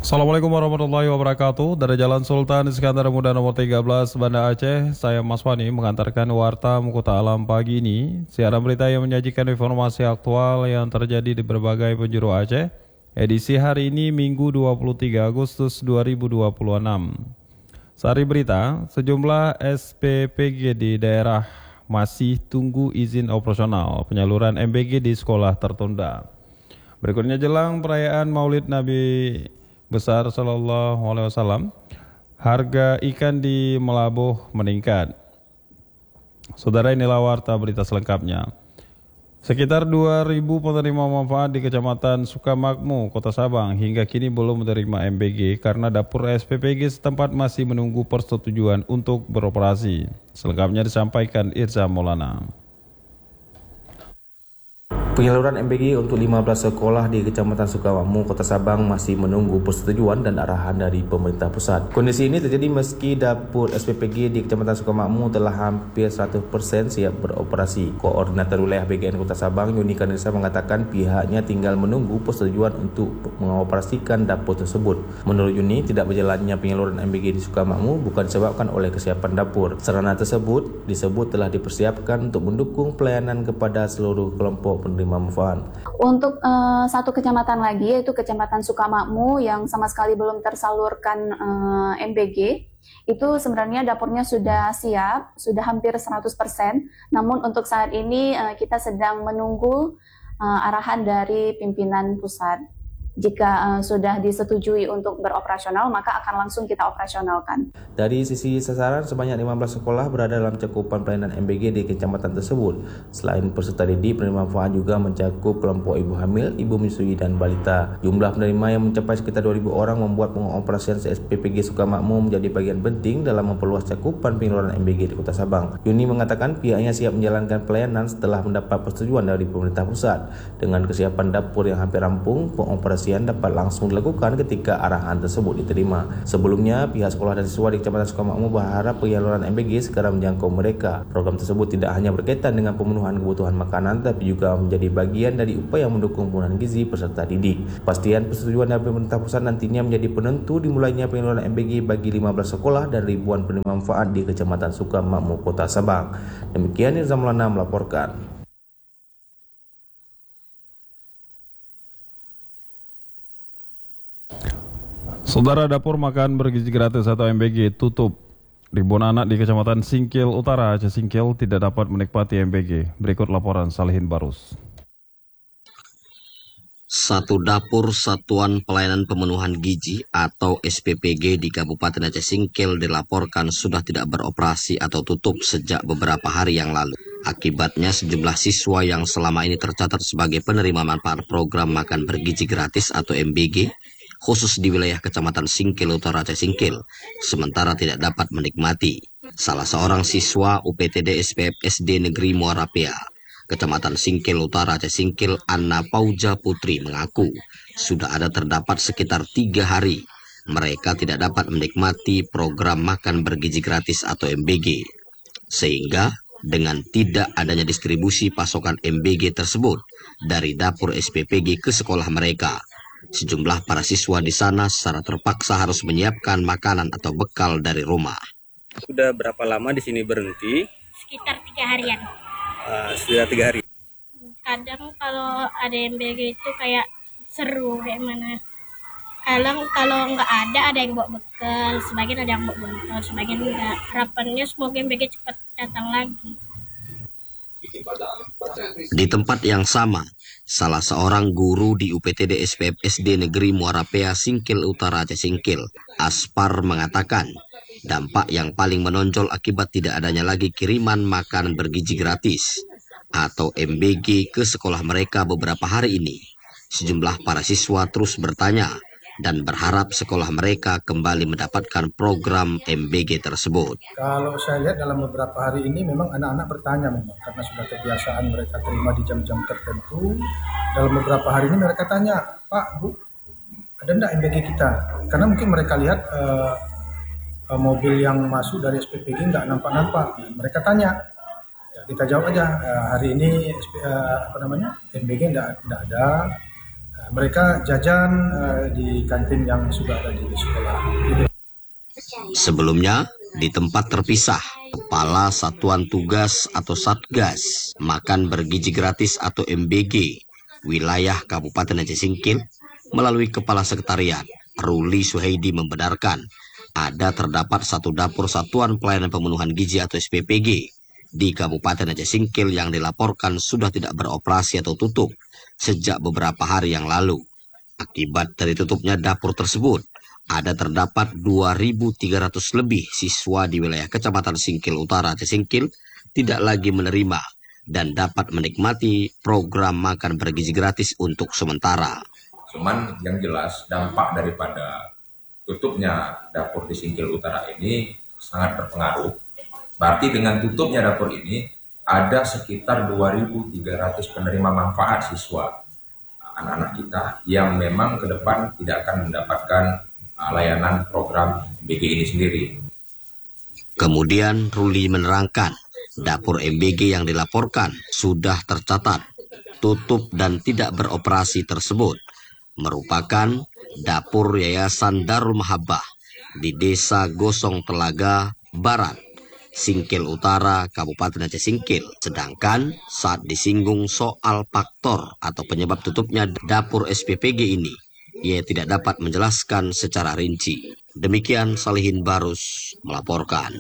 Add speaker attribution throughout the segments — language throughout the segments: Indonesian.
Speaker 1: Assalamualaikum warahmatullahi wabarakatuh. Dari Jalan Sultan Iskandar Muda nomor 13 Banda Aceh, saya Mas Wani mengantarkan warta Muka Alam pagi ini. Siaran berita yang menyajikan informasi aktual yang terjadi di berbagai penjuru Aceh. Edisi hari ini Minggu 23 Agustus 2026. Sari berita, sejumlah SPPG di daerah masih tunggu izin operasional. Penyaluran MBG di sekolah tertunda. Berikutnya jelang perayaan Maulid Nabi Besar Sallallahu Alaihi Wasallam, harga ikan di Melabuh meningkat. Saudara, inilah warta berita selengkapnya. Sekitar 2.000 penerima manfaat di Kecamatan Sukamakmu, Kota Sabang hingga kini belum menerima MBG karena dapur SPPG setempat masih menunggu persetujuan untuk beroperasi. Selengkapnya disampaikan Irza Maulana.
Speaker 2: Penyaluran MBG untuk 15 sekolah di Kecamatan Sukamakmu, Kota Sabang masih menunggu persetujuan dan arahan dari pemerintah pusat. Kondisi ini terjadi meski dapur SPPG di Kecamatan Sukamakmu telah hampir 100% siap beroperasi. Koordinator Wilayah BGN Kota Sabang, Yuni Kanisa, mengatakan pihaknya tinggal menunggu persetujuan untuk mengoperasikan dapur tersebut. Menurut Yuni, tidak berjalannya penyaluran MBG di Sukamakmu bukan disebabkan oleh kesiapan dapur. Sarana tersebut disebut telah dipersiapkan untuk mendukung pelayanan kepada seluruh kelompok penerima manfaat.
Speaker 3: Untuk satu kecamatan lagi, yaitu Kecamatan Sukamakmu yang sama sekali belum tersalurkan MBG, itu sebenarnya dapurnya sudah siap, sudah hampir 100%. Namun untuk saat ini kita sedang menunggu arahan dari pimpinan pusat. Jika sudah disetujui untuk beroperasional, maka akan langsung kita operasionalkan.
Speaker 2: Dari sisi sasaran, sebanyak 15 sekolah berada dalam cakupan pelayanan MBG di kecamatan tersebut. Selain peserta didik, penerima manfaat juga mencakup kelompok ibu hamil, ibu menyusui, dan balita. Jumlah penerima yang mencapai sekitar 2.000 orang membuat pengoperasian SPPG Sukamakmu menjadi bagian penting dalam memperluas cakupan penyaluran MBG di Kota Sabang. Yuni mengatakan pihaknya siap menjalankan pelayanan setelah mendapat persetujuan dari pemerintah pusat. Dengan kesiapan dapur yang hampir rampung, pengoperasian dapat langsung dilakukan ketika arahan tersebut diterima. Sebelumnya, pihak sekolah dan siswa di Kecamatan Sukamakmu berharap penyaluran MBG segera menjangkau mereka. Program tersebut tidak hanya berkaitan dengan pemenuhan kebutuhan makanan, tapi juga menjadi bagian dari upaya mendukung pemenuhan gizi peserta didik. Pastian persetujuan dari pemerintah pusat nantinya menjadi penentu dimulainya penyaluran MBG bagi 15 sekolah dan ribuan penerima manfaat di Kecamatan Sukamakmu, Kota Sabang. Demikian Irza Maulana melaporkan.
Speaker 1: Saudara, dapur makan bergizi gratis atau MBG tutup. Ribuan anak di Kecamatan Singkil Utara, Aceh Singkil tidak dapat menikmati MBG. Berikut laporan Salihin Barus.
Speaker 4: Satu dapur Satuan Pelayanan Pemenuhan Gizi atau SPPG di Kabupaten Aceh Singkil dilaporkan sudah tidak beroperasi atau tutup sejak beberapa hari yang lalu. Akibatnya sejumlah siswa yang selama ini tercatat sebagai penerima manfaat program makan bergizi gratis atau MBG, khusus di wilayah Kecamatan Singkil Utara Aceh Singkil, sementara tidak dapat menikmati. Salah seorang siswa UPTD SPF SD Negeri Muara Pea, Kecamatan Singkil Utara Aceh Singkil, Anna Pauja Putri mengaku sudah ada terdapat sekitar 3 hari mereka tidak dapat menikmati program makan bergizi gratis atau MBG. Sehingga dengan tidak adanya distribusi pasokan MBG tersebut dari dapur SPPG ke sekolah mereka, sejumlah para siswa di sana secara terpaksa harus menyiapkan makanan atau bekal dari rumah.
Speaker 5: Sudah berapa lama di sini berhenti?
Speaker 6: Sekitar 3 harian.
Speaker 5: Sudah 3 hari.
Speaker 6: Kadang kalau ada MBG itu kayak seru, kayak mana. Kalau nggak ada yang bawa bekal, sebagian ada yang bawa bekal, sebagian enggak. Harapannya semoga MBG cepat datang lagi.
Speaker 4: Di tempat yang sama, salah seorang guru di UPTD SPF SD Negeri Muara Pea Singkil Utara Aceh Singkil, Aspar, mengatakan dampak yang paling menonjol akibat tidak adanya lagi kiriman makanan bergizi gratis atau MBG ke sekolah mereka beberapa hari ini. Sejumlah para siswa terus bertanya dan berharap sekolah mereka kembali mendapatkan program MBG tersebut.
Speaker 7: Kalau saya lihat dalam beberapa hari ini memang anak-anak bertanya memang karena sudah kebiasaan mereka terima di jam-jam tertentu. Dalam beberapa hari ini mereka tanya, Pak, Bu, ada enggak MBG kita? Karena mungkin mereka lihat mobil yang masuk dari SPPG enggak nampak-nampak. Mereka tanya, ya, kita jawab aja hari ini MBG enggak ada. Mereka jajan di kantin yang sudah ada di sekolah.
Speaker 4: Sebelumnya, di tempat terpisah, Kepala Satuan Tugas atau Satgas Makan Bergizi Gratis atau MBG wilayah Kabupaten Aceh Singkil melalui Kepala Sekretariat Ruli Suhaidi membenarkan ada terdapat satu dapur Satuan Pelayanan Pemenuhan Gizi atau SPPG di Kabupaten Aceh Singkil yang dilaporkan sudah tidak beroperasi atau tutup sejak beberapa hari yang lalu. Akibat dari tutupnya dapur tersebut, ada terdapat 2.300 lebih siswa di wilayah Kecamatan Singkil Utara Aceh Singkil tidak lagi menerima dan dapat menikmati program makan bergizi gratis untuk sementara.
Speaker 8: Cuman yang jelas dampak daripada tutupnya dapur di Singkil Utara ini sangat berpengaruh. Berarti dengan tutupnya dapur ini ada sekitar 2.300 penerima manfaat siswa anak-anak kita yang memang ke depan tidak akan mendapatkan layanan program MBG ini sendiri.
Speaker 4: Kemudian Ruli menerangkan, dapur MBG yang dilaporkan sudah tercatat, tutup dan tidak beroperasi tersebut merupakan dapur Yayasan Darul Mahabbah di Desa Gosong Telaga Barat, Singkil Utara, Kabupaten Aceh Singkil. Sedangkan saat disinggung soal faktor atau penyebab tutupnya dapur SPPG ini, ia tidak dapat menjelaskan secara rinci. Demikian Salihin Barus melaporkan.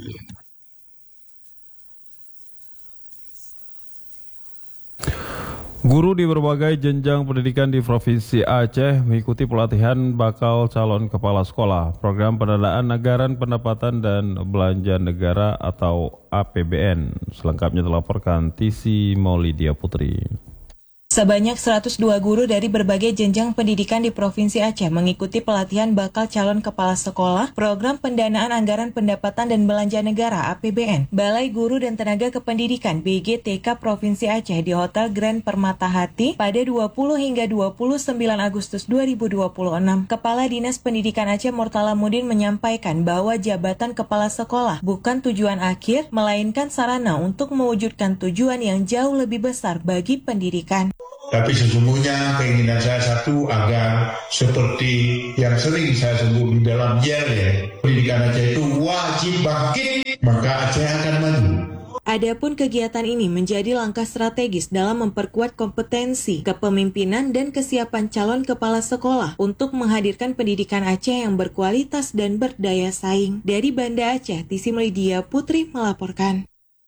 Speaker 1: Guru di berbagai jenjang pendidikan di Provinsi Aceh mengikuti pelatihan bakal calon kepala sekolah, program pendanaan anggaran pendapatan dan belanja negara atau APBN. Selengkapnya dilaporkan TC Maulidia Putri.
Speaker 9: Sebanyak 102 guru dari berbagai jenjang pendidikan di Provinsi Aceh mengikuti pelatihan bakal calon kepala sekolah program pendanaan anggaran pendapatan dan belanja negara APBN Balai Guru dan Tenaga Kependidikan BGTK Provinsi Aceh di Hotel Grand Permata Hati pada 20 hingga 29 Agustus 2026. Kepala Dinas Pendidikan Aceh Murtala-Mudin menyampaikan bahwa jabatan kepala sekolah bukan tujuan akhir, melainkan sarana untuk mewujudkan tujuan yang jauh lebih besar bagi pendidikan.
Speaker 10: Tapi sesungguhnya keinginan saya satu agar seperti yang sering saya sebut di dalam yel, pendidikan Aceh itu wajib bangkit, maka Aceh akan maju.
Speaker 9: Adapun kegiatan ini menjadi langkah strategis dalam memperkuat kompetensi, kepemimpinan, dan kesiapan calon kepala sekolah untuk menghadirkan pendidikan Aceh yang berkualitas dan berdaya saing. Dari Banda Aceh, TC Maulidia Putri melaporkan.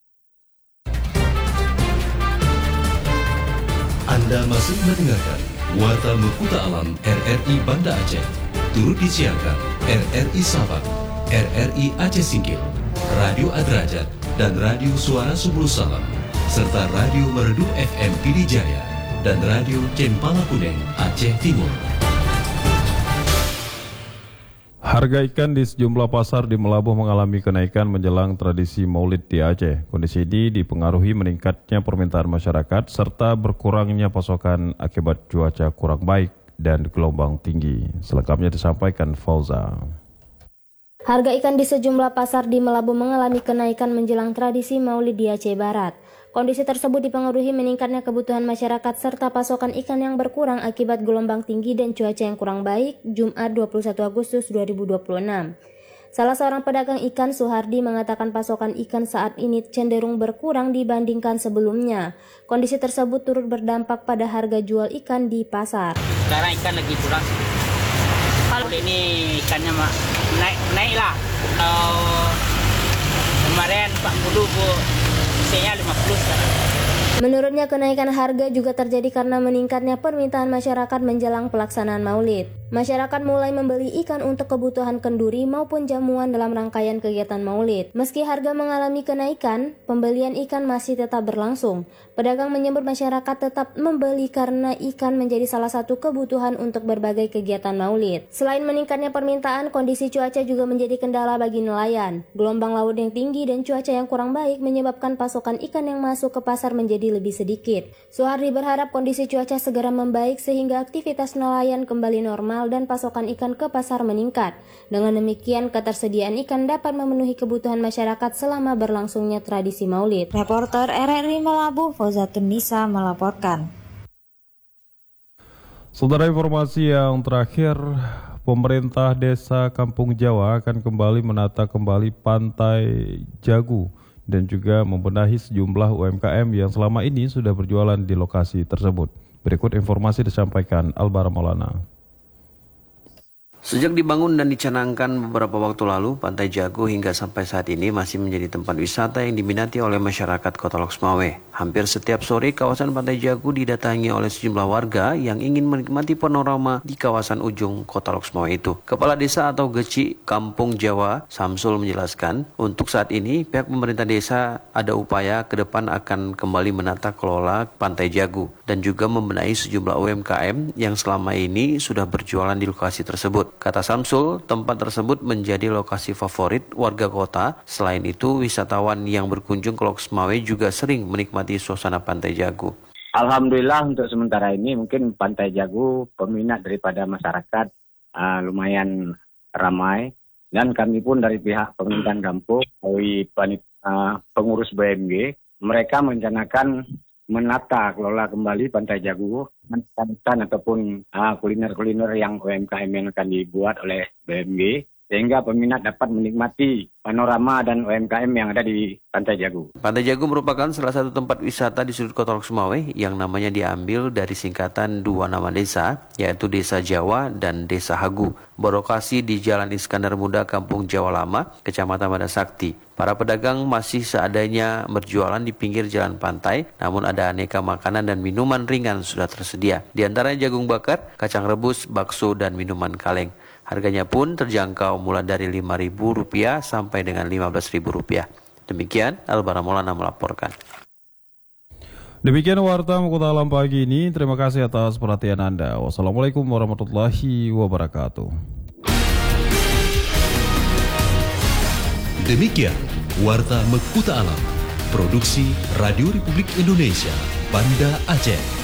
Speaker 11: Anda masih mendengarkan Warta Mekuta Alam RRI Banda Aceh. Turut disiarkan RRI Sabang, RRI Aceh Singkil, Radio Adrajat, dan Radio Suara Subulu Salam, serta Radio Merdu FM Pidijaya, dan Radio Cempala Kuneng Aceh Timur.
Speaker 1: Harga ikan di sejumlah pasar di Melabuh mengalami kenaikan menjelang tradisi Maulid di Aceh. Kondisi ini dipengaruhi meningkatnya permintaan masyarakat serta berkurangnya pasokan akibat cuaca kurang baik dan gelombang tinggi. Selengkapnya disampaikan Fauza.
Speaker 12: Harga ikan di sejumlah pasar di Melabuh mengalami kenaikan menjelang tradisi Maulid di Aceh Barat. Kondisi tersebut dipengaruhi meningkatnya kebutuhan masyarakat serta pasokan ikan yang berkurang akibat gelombang tinggi dan cuaca yang kurang baik Jumat 21 Agustus 2026. Salah seorang pedagang ikan, Suhardi, mengatakan pasokan ikan saat ini cenderung berkurang dibandingkan sebelumnya. Kondisi tersebut turut berdampak pada harga jual ikan di pasar.
Speaker 13: Sekarang ikan lagi kurang. Kalau ini ikannya naik lah. Kalau kemarin 40 Bu. 50 sekarang.
Speaker 12: Menurutnya kenaikan harga juga terjadi karena meningkatnya permintaan masyarakat menjelang pelaksanaan Maulid. Masyarakat mulai membeli ikan untuk kebutuhan kenduri maupun jamuan dalam rangkaian kegiatan Maulid. Meski harga mengalami kenaikan, pembelian ikan masih tetap berlangsung. Pedagang menyebut masyarakat tetap membeli karena ikan menjadi salah satu kebutuhan untuk berbagai kegiatan Maulid. Selain meningkatnya permintaan, kondisi cuaca juga menjadi kendala bagi nelayan. Gelombang laut yang tinggi dan cuaca yang kurang baik menyebabkan pasokan ikan yang masuk ke pasar menjadi lebih sedikit. Suhardi berharap kondisi cuaca segera membaik sehingga aktivitas nelayan kembali normal dan pasokan ikan ke pasar meningkat. Dengan demikian, ketersediaan ikan dapat memenuhi kebutuhan masyarakat selama berlangsungnya tradisi Maulid.
Speaker 14: Reporter RRI Melabuh, Fauzatun Nisa melaporkan.
Speaker 1: Saudara, informasi yang terakhir, pemerintah desa Kampung Jawa akan kembali menata kembali Pantai Jagu dan juga membenahi sejumlah UMKM yang selama ini sudah berjualan di lokasi tersebut. Berikut informasi disampaikan Albara Maulana.
Speaker 14: Sejak dibangun dan dicanangkan beberapa waktu lalu, Pantai Jagu hingga sampai saat ini masih menjadi tempat wisata yang diminati oleh masyarakat Kota Loksmawe. Hampir setiap sore, kawasan Pantai Jagu didatangi oleh sejumlah warga yang ingin menikmati panorama di kawasan ujung Kota Loksmawe itu. Kepala Desa atau Geci Kampung Jawa, Samsul, menjelaskan, untuk saat ini pihak pemerintah desa ada upaya ke depan akan kembali menata kelola Pantai Jagu dan juga membenahi sejumlah UMKM yang selama ini sudah berjualan di lokasi tersebut. Kata Samsul, tempat tersebut menjadi lokasi favorit warga kota. Selain itu, wisatawan yang berkunjung ke Loksmawe juga sering menikmati suasana Pantai Jagu.
Speaker 15: Alhamdulillah untuk sementara ini mungkin Pantai Jagu peminat daripada masyarakat lumayan ramai. Dan kami pun dari pihak pemerintahan kampung, melalui pengurus BMG, mereka merencanakan menata kelola kembali Pantai Jagu, hutan ataupun kuliner-kuliner yang UMKM yang akan dibuat oleh BMG, sehingga peminat dapat menikmati panorama dan UMKM yang ada di Pantai Jagu.
Speaker 14: Pantai Jagu merupakan salah satu tempat wisata di sudut Kota Loksmawe yang namanya diambil dari singkatan dua nama desa, yaitu Desa Jawa dan Desa Hagu, berlokasi di Jalan Iskandar Muda, Kampung Jawa Lama, Kecamatan Banda Sakti. Para pedagang masih seadanya berjualan di pinggir jalan pantai, namun ada aneka makanan dan minuman ringan sudah tersedia. Di antaranya jagung bakar, kacang rebus, bakso, dan minuman kaleng. Harganya pun terjangkau mulai dari Rp5.000 sampai dengan Rp15.000. Demikian, Albara Maulana melaporkan.
Speaker 1: Demikian Warta Mukuta Alam pagi ini. Terima kasih atas perhatian Anda. Wassalamualaikum warahmatullahi wabarakatuh.
Speaker 11: Demikian Warta Mekuta Alam, produksi Radio Republik Indonesia, Banda Aceh.